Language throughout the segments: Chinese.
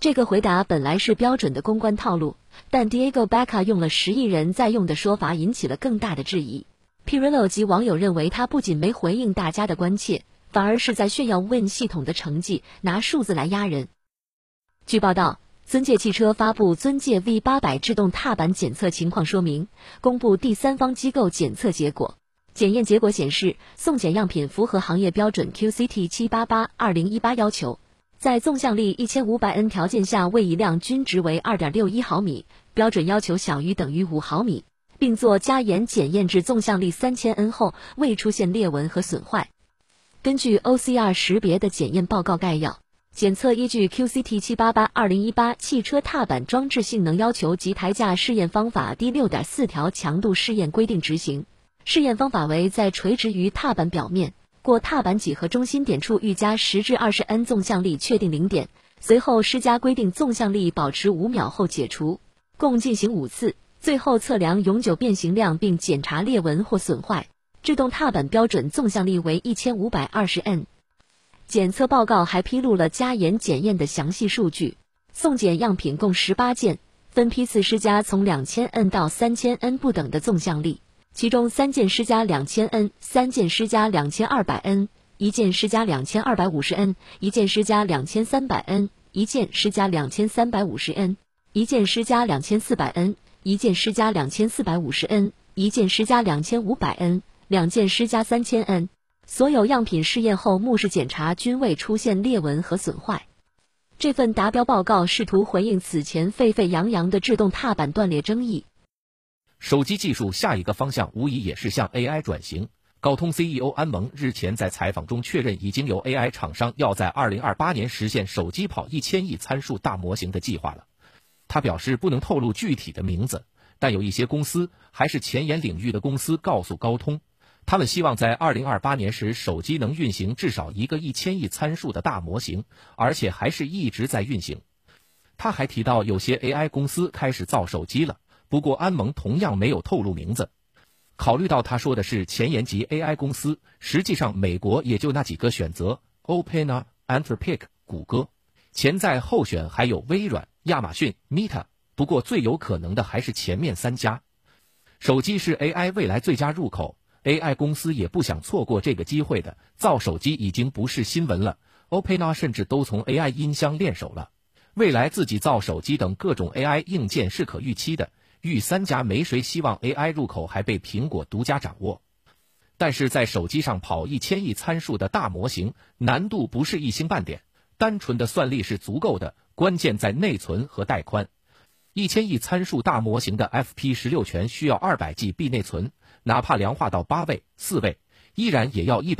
这个回答本来是标准的公关套路，但 Diego Baca 用了10亿人在用的说法引起了更大的质疑。Pirillo 及网友认为他不仅没回应大家的关切，反而是在炫耀 Win 系统的成绩，拿数字来压人。据报道，尊界汽车发布尊界 V800 制动踏板检测情况说明，公布第三方机构检测结果。检验结果显示，送检样品符合行业标准 QCT 788-2018要求，在纵向力 1500N 条件下位移量均值为 2.61 毫米，标准要求小于等于5毫米，并做加盐检验至纵向力 3000N 后未出现裂纹和损坏。根据 OCR 识别的检验报告概要，检测依据 QCT 788-2018汽车踏板装置性能要求及台架试验方法第 6.4 条强度试验规定执行。试验方法为在垂直于踏板表面，过踏板几何中心点处预加10至20 N 纵向力确定零点，随后施加规定纵向力保持5秒后解除，共进行5次，最后测量永久变形量并检查裂纹或损坏。制动踏板标准纵向力为1520 N。检测报告还披露了加盐检验的详细数据，送检样品共18件，分批次施加从2000 N 到3000 N 不等的纵向力。其中3件施加2000 N， 3件施加2200 N， 1件施加2250 N， 1件施加2300 N， 1件施加2350 N， 1件施加2400 N， 1件施加2450 N， 1件施加2500 N， 2件施加3000 N。所有样品试验后目视检查均未出现裂纹和损坏。这份达标报告试图回应此前沸沸扬扬的制动踏板断裂争议。 手机技术下一个方向无疑也是向 AI 转型。高通 CEO 安蒙日前在采访中确认，已经有 AI 厂商要在2028年实现手机跑1000亿参数大模型的计划了。他表示不能透露具体的名字，但有一些公司还是前沿领域的公司告诉高通，他们希望在2028年时手机能运行至少一个1000亿参数的大模型，而且还是一直在运行。他还提到有些 AI 公司开始造手机了，不过安蒙同样没有透露名字。考虑到他说的是前沿级 AI 公司，实际上美国也就那几个选择 OpenAI、Anthropic、谷歌，潜在候选还有微软、亚马逊、Meta， 不过最有可能的还是前面3家。手机是 AI 未来最佳入口， AI 公司也不想错过这个机会的，造手机已经不是新闻了， OpenAI 甚至都从 AI 音箱练手了，未来自己造手机等各种 AI 硬件是可预期的。逾3家没谁希望 AI 入口还被苹果独家掌握。但是在手机上跑1000亿参数的大模型，难度不是一星半点，单纯的算力是足够的，关键在内存和带宽。1000亿参数大模型的 FP16 全需要200GB 内存，哪怕量化到8位、4位，依然也要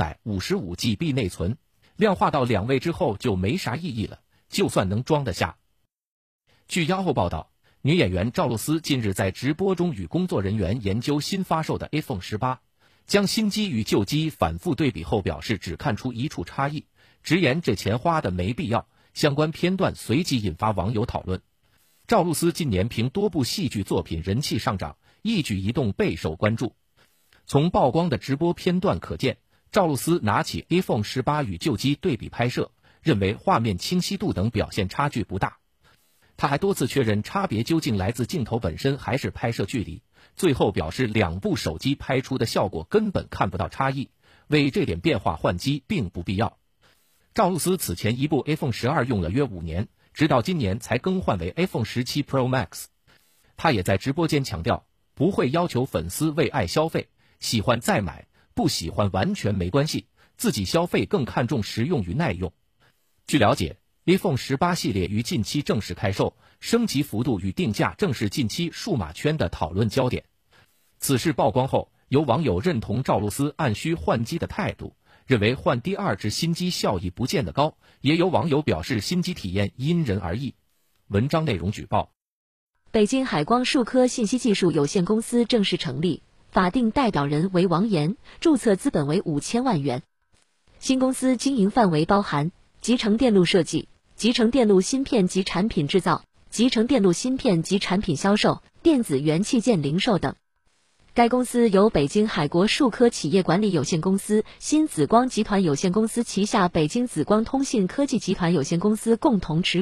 155GB 内存，量化到2位之后就没啥意义了，就算能装得下。据 Yahoo 报道，女演员赵露思近日在直播中与工作人员研究新发售的 iPhone 18，将新机与旧机反复对比后表示只看出一处差异，直言这钱花的没必要，相关片段随即引发网友讨论。赵露思近年凭多部戏剧作品人气上涨，一举一动备受关注。从曝光的直播片段可见，赵露思拿起 iPhone 18与旧机对比拍摄，认为画面清晰度等表现差距不大。他还多次确认差别究竟来自镜头本身还是拍摄距离，最后表示2部手机拍出的效果根本看不到差异，为这点变化换机并不必要。赵露思此前一部 iPhone 12用了约5年，直到今年才更换为 iPhone 17 Pro Max。他也在直播间强调，不会要求粉丝为爱消费，喜欢再买，不喜欢完全没关系，自己消费更看重实用与耐用。据了解，iPhone 18系列于近期正式开售，升级幅度与定价正是近期数码圈的讨论焦点。此事曝光后，有网友认同赵露思按需换机的态度，认为换第2只新机效益不见得高，也有网友表示新机体验因人而异。文章内容举报： 北京海光数科信息技术有限公司正式成立，法定代表人为王岩，注册资本为5000万元。新公司经营范围包含集成电路设计、集成电路芯片及产品制造、集成电路芯片及产品销售、电子元器件零售等。该公司由北京海国数科企业管理有限公司、新紫光集团有限公司旗下北京紫光通信科技集团有限公司共同持股。